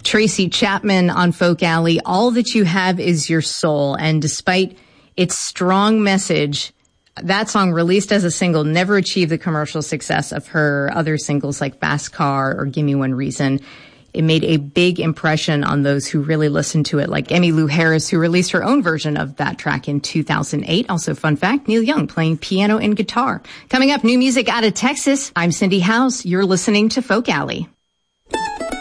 Tracy Chapman on Folk Alley. All that you have is your soul. And despite its strong message, that song, released as a single, never achieved the commercial success of her other singles like Fast Car or Give Me One Reason. It made a big impression on those who really listened to it, like Emmylou Harris, who released her own version of that track in 2008. Also, fun fact, Neil Young playing piano and guitar. Coming up, new music out of Texas. I'm Cindy House. You're listening to Folk Alley.